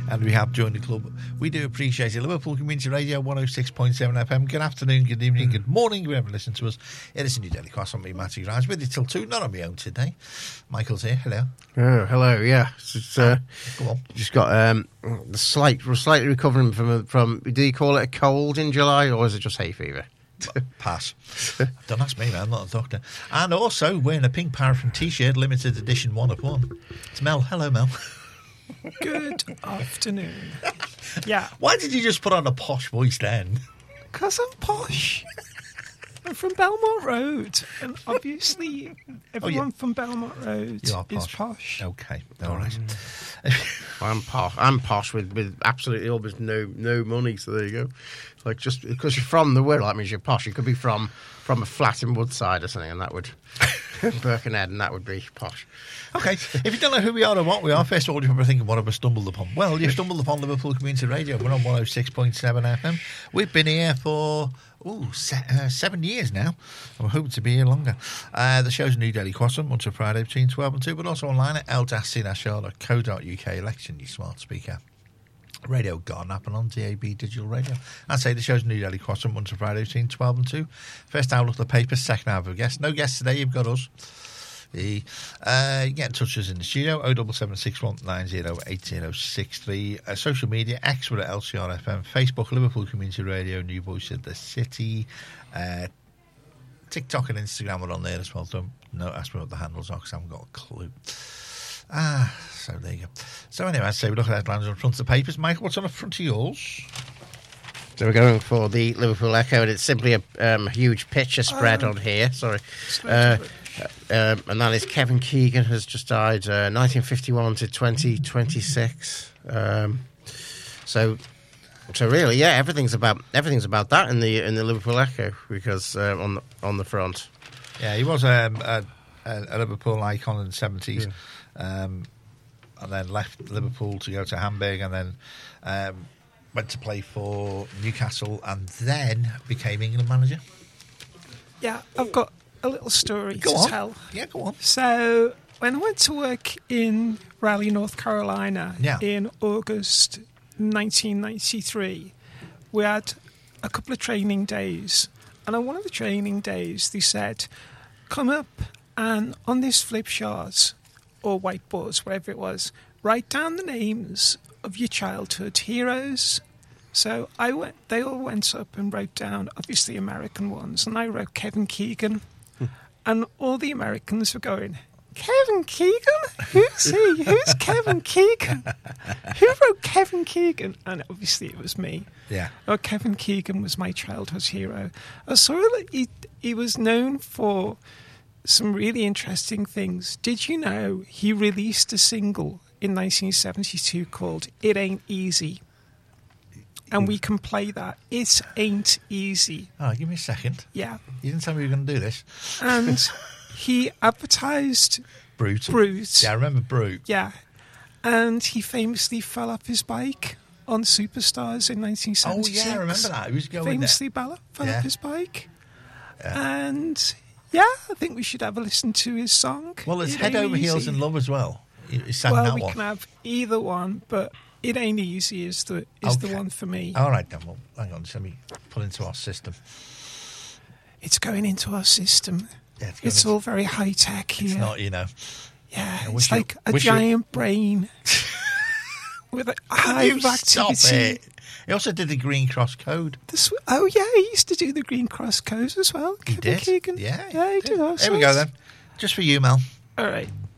and we have joined the club. We do appreciate it. Liverpool Community Radio 106.7 FM. Good afternoon, good evening, good morning, whoever listens to us. It is a new Daily Cross on me, Matty Grimes, with you till 2, not on my own today. Michael's here, hello. Oh, hello, yeah. Go on. Just got we're slightly recovering from, do you call it a cold in July, or is it just hay fever? Pass. Don't ask me, man. I'm not a doctor. And also wearing a pink paraffin t-shirt, limited edition 1 of 1. It's Mel. Hello, Mel. Good afternoon. Yeah. Why did you just put on a posh voice then? Because I'm posh. I'm from Belmont Road, and obviously everyone from Belmont Road is posh. Okay, all right. I'm posh with absolutely almost no money, so there you go. Like, just because you're from the world, that means you're posh. You could be from a flat in Woodside or something, and that would Birkenhead, and that would be posh. Okay, if you don't know who we are or what we are, first of all, you're probably thinking, what have I stumbled upon? Well, you've stumbled upon Liverpool Community Radio. We're on 106.7 FM. We've been here for 7 years now. We're hoping to be here longer. The show's a new Daily Crossing, once a Friday between 12 and 2, but also online at l-c-r.co.uk. Election, you smart speaker. Radio Garden app and on DAB Digital Radio. I'd say the show's new Daily Crossing, once a Friday between 12 and 2. First hour, look at the papers. Second hour, of a guest. No guests today, you've got us. You get in touch with us in the studio, 07761908063. Social media, X, we're at LCRFM. Facebook, Liverpool Community Radio, New Voice of the City. TikTok and Instagram are on there as well. Don't ask me what the handles are because I haven't got a clue. So there you go. So anyway, I'd say we look at headlines on the front of the papers. Michael, what's on the front of yours? So we're going for the Liverpool Echo, and it's simply a huge picture spread on here. Sorry. And that is Kevin Keegan has just died, 1951 to 2026. So really, yeah, everything's about that in the Liverpool Echo, because on the front. Yeah, he was a Liverpool icon in the 70s. Yeah. And then left Liverpool to go to Hamburg, and then went to play for Newcastle, and then became England manager. Yeah, I've got a little story to tell. Yeah, go on. So when I went to work in Raleigh, North Carolina in August 1993, we had a couple of training days, and on one of the training days they said, come up and on this flip chart or whiteboards, whatever it was, write down the names of your childhood heroes. So they all went up and wrote down, obviously, American ones, and I wrote Kevin Keegan. And all the Americans were going, Kevin Keegan? Who's he? Who's Kevin Keegan? Who wrote Kevin Keegan? And obviously it was me. Yeah. Oh, Kevin Keegan was my childhood hero. I saw that he was known for some really interesting things. Did you know he released a single in 1972 called It Ain't Easy? And we can play that. It ain't easy. Oh, give me a second. Yeah. You didn't tell me you were going to do this. And he advertised Brute. Yeah, I remember Brute. Yeah. And he famously fell off his bike on Superstars in 1976. Oh, yeah, I remember that. He was going famously fell off his bike. Yeah. And, yeah, I think we should have a listen to his song. Well, there's Head Over Heels in Love as well. He sang that one. Well, we can have either one, but It Ain't Easy is the one for me. All right, then. Well, hang on. Let me pull into our system. It's going into our system. Yeah, it's all very high-tech here. It's not, Yeah, it's like a giant brain with a hive activity. Stop it. He also did the Green Cross Code. He used to do the Green Cross Code as well. He did? Keegan. Yeah, he did also. Here we go, then. Just for you, Mel. All right.